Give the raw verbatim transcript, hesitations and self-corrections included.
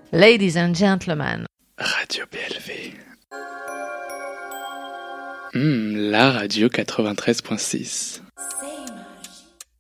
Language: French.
Ladies and gentlemen. Radio B L V. Mmh, la radio quatre-vingt-treize point six.